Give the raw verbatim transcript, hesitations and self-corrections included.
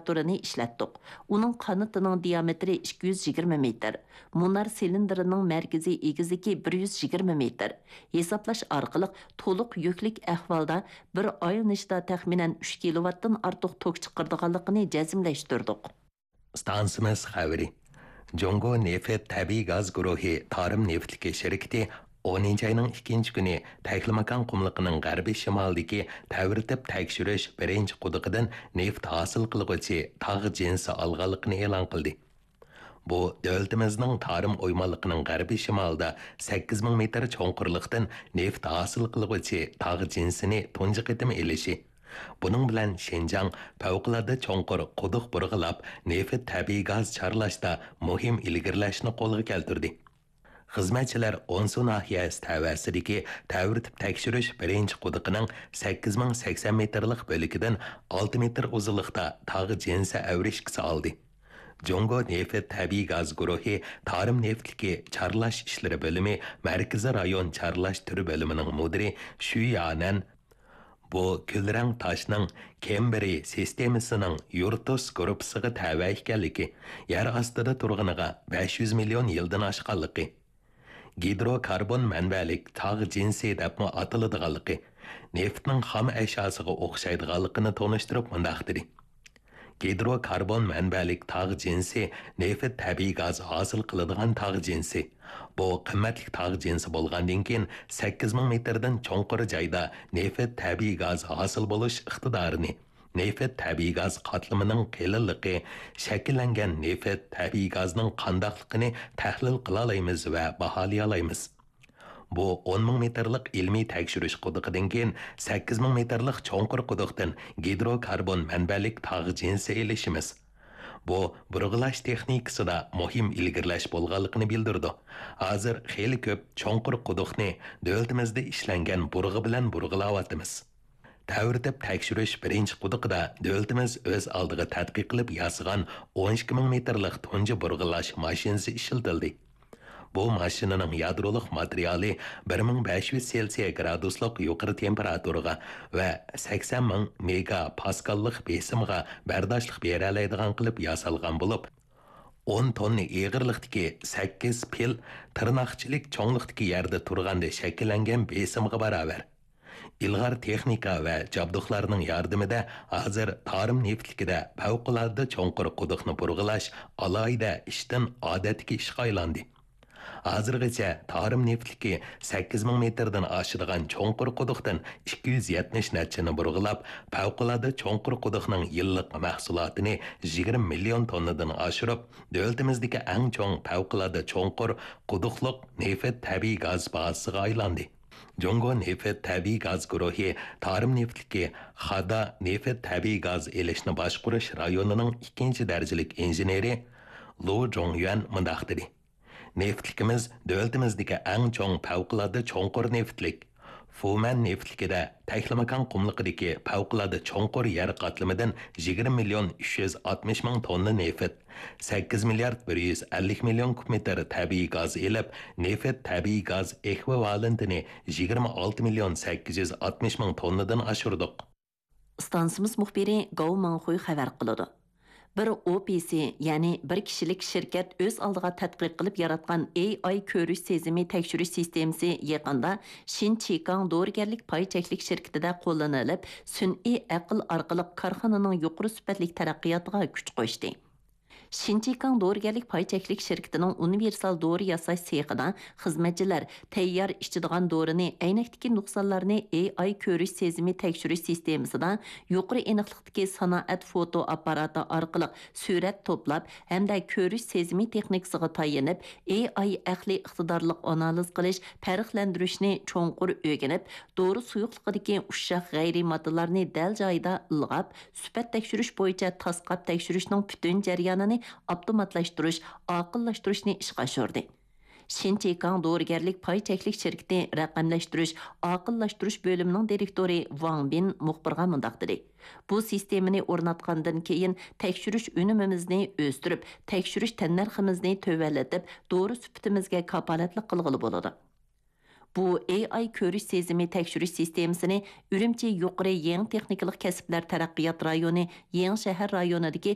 generatorunu işletdik. Onun kanıtının diametri ikki yuz yigirma metr. Munar silindrining merkezi egizligi bir yuz yigirma metr. Hesaplash orqali to'liq yuklik ahvolda bir aylanishda taxminan uch kilovattdan ortiq tok chiqardiganligini jazmlashtirdik. Stansimiz xabari. Jongo Neft tabiiy gaz guruhi Tarim Neftliki şirketi o'ninchi ayning ikkinchi kuni Taxlamakan qumliqining g'arbiy shimolidagi ta'virtib tekshirish birinchi quduqidan neft hosil qilg'uchi tog' jinsi olganligini e'lon qildi. Bu davlatimizning Tarim o'ymonligining g'arbiy shimolida sakkiz ming metr cho'nqurlikdan neft hosil qilg'uchi tog' jinsini tunji qitim elishi. Bunun bilan Şinjan favqulodda cho'nqur quduq burg'ilab neft tabiiy gaz chorlashda muhim ilgirlashni qo'lga keltirdi. Xizmatchilar Onsu nahiyasi tavasidagi ta'virtib tekshirish birinchi quduqining sakkiz ming sakson metrlik bo'ligidan olti metr uzunlikda tog' jinsi avrishkisi oldi. Jongo Neft tabiiy gaz guruhi Tarim Neftliki chorlash ishlari bo'limi Markaziy rayon chorlash turi bo'limining mudiri Shu Yanan bu Gulrang toshning Kemberi sistemasining Yurtus gruppasiga tava ekanligi, yer ostida turganiga besh yuz million yildan oshganligi, gidrokarbon manbalik tog' jinsi deb atiladiganligi, neftning xom ashosiga o'xshaydiganligini tonishtirib mundaq dedi. Gidrokarbon manbalik tog' jinsi neft tabiiy gaz hosil qiladigan tog' jinsi. Bu qimmatli tog' jinsi bo'lgandan keyin sakkiz ming metrdan cho'nqur joyda neft tabiiy gaz hosil bo'lish iqtidorini, neft tabiiy gaz qatlamining qilinligi, shakllangan neft tabiiy gazning qandaqligini tahlil qila olamiz va baholay olamiz. Bu o'n ming metrlik ilmiy tekshirish quduqidan keyin sakkiz ming metrlik cho'nqur quduqdan gidrokarbon manbalik tog' jinsi elishimiz. Bu burg'ilash texnikasida muhim ilgirlash bo'lganligini bildirdi. Hozir xeyli ko'p cho'nqur quduqni davlatimizda ishlangan burg'i bilan burg'ilayapmiz. Ta'virtib tekshirish birinchi quduqida davlatimiz o'z oldiga tadqiq qilib yasagan o'n ikki ming metrlik tunji burg'ilash mashinasi ishlatildi. Bu mashinaning yadrolik materiali bir ming besh yuz Selsiya graduslik yuqori temperaturaga va sakson ming megapaskallik besimga bardoshlik bera oladigan qilib yasalgan bo'lib, o'n tonna eg'irlikdagi sakkiz pil tirnoqchilik cho'nglikdagi yerda turganda shakllangan besimga barobar. İlg'or texnika va jabduqlarning yordamida hozir Tarim Neftlikida favqulodda cho'nqur quduqni burg'ilash alohida ishdan odatga ishga aylandi. Hozirgacha Tarim Neftliki sakkiz ming metrdan oshadigan cho'nqur quduqdan ikki yuz yetmish nachini burg'ilab, favqulodda cho'nqur quduqning yillik mahsulotini yigirma million tonnadan oshirib, davlatimizdagi eng cho'ng favqulodda cho'nqur quduqliq neft tabiiy gaz bazasiga aylandi. Jongo Neft tabiiy gaz guruhi Tarim Neftliki Xada neft tabiiy gaz elishni boshqarish rayonining ikkinchi darajalik injeneri Lu Jongyuan mundaq dedi. Neftlikimiz davlatimizdagi eng cho'ng favqulodda cho'nqur neftlik. Fuman neftlikida Taxlamakan qumliqidagi favqulodda cho'nqur yer qatlamidan yigirma million uch yuz oltmish ming tonna neft, sakkiz milliard bir yuz ellik million kub metr tabiiy gaz elib, neft tabiiy gaz ekvivalentini yigirma olti million sakkiz yuz oltmish ming tonnadan oshirdik. Stansimiz muxbiri Gao Mangxuy xabar qiladi. Bir O P C, ya'ni bir kishilik shirkat o'z oldiga tadqiq qilib yaratgan A I ko'rish sezimi tekshirish sistemasi yaqinda Shinchikang dorigarlik pay cheklik shirkatida qo'llanilib, sun'iy aql orqali korxonaning yuqori sifatli taraqqiyotiga kuch qo'shdi. Shinchikang dorigarlik pay cheklik shirkatining universal dori yasash sexida xizmatchilar tayyor ichadigan dorini aynakdagi nuqsonlarni A I ko'rish sezimi tekshirish sistemasida yuqori aniqlikdagi sanoat foto apparati orqali surat to'plab hamda ko'rish sezimi texnikasiga tayanib A I aqli iqtidorliq analiz qilish, farqlantirishni cho'nqur o'rganib, dori suyuqligidagi ushshaq g'ayriy moddalarni dal joyida ilg'ab, sifat tekshirish bo'yicha tasqab tekshirishning butun jarayonini avtomatlashtirish, aqllashtirishni ishga oshirdi. Shinchikang dorigarlik pay cheklik shirkati raqamlashtirish, aqllashtirish bo'limining direktori Wang Bin muxbirga mundaq dedi. Bu sistemani o'rnatgandan keyin tekshirish unumimizni o'stirib, tekshirish tannarximizni tövallatib, dori sifatimizga kapolatlik qilg'ili bo'ladi. Bu A I ko'rish sezimi tekshirish sistemasini Ürümçi yuqori yangi texnikalik kasblar taraqqiyot rayoni, yangi shahar rayonidagi